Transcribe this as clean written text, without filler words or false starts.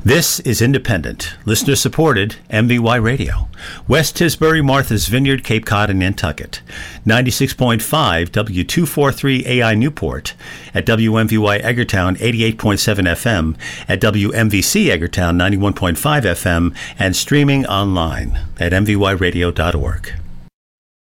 This is independent, listener-supported MVY Radio. West Tisbury, Martha's Vineyard, Cape Cod, and Nantucket. 96.5 W243 AI Newport. At WMVY Eggertown, 88.7 FM. At WMVC Eggertown, 91.5 FM. And streaming online at mvyradio.org.